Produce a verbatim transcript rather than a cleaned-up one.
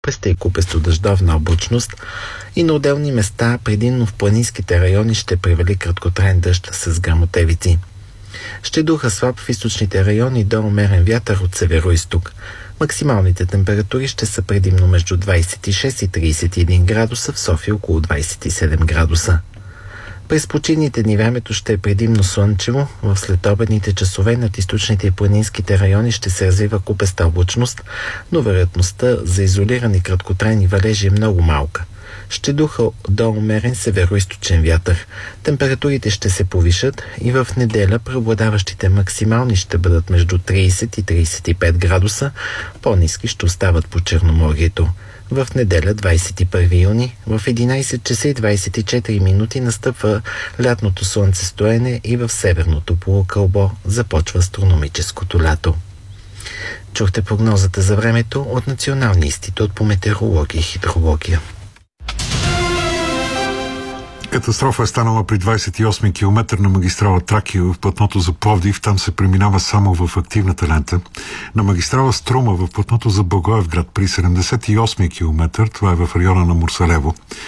Предстои купесто дъждовна облачност и на отделни места, предимно в планинските райони, ще превали краткотраен дъжд с гръмотевици. Ще духа слаб в източните райони до умерен вятър от северо-исток. Максималните температури ще са предимно между двадесет и шест и тридесет и един градуса, в София около двадесет и седем градуса. През почивните дни времето ще е предимно слънчево. В следобедните часове над източните и планинските райони ще се развива купеста облачност, но вероятността за изолирани краткотрайни валежи е много малка. Ще духа до умерен северо-источен вятър. Температурите ще се повишат и в неделя преобладаващите максимални ще бъдат между тридесет и тридесет и пет градуса, по-ниски ще остават по Черноморието. В неделя, двадесет и първи юни, в единадесет часа и двадесет и четири минути настъпва лятното слънцестоене и в северното полукълбо започва астрономическото лято. Чухте прогнозата за времето от Националния институт по метеорология и хидрология. Катастрофа е станала при двадесет и осми километър на магистрала Тракия в платното за Пловдив. Там се преминава само в активната лента. На магистрала Струма в платното за Благоевград при седемдесет и осми километър, това е в района на Мурсалево.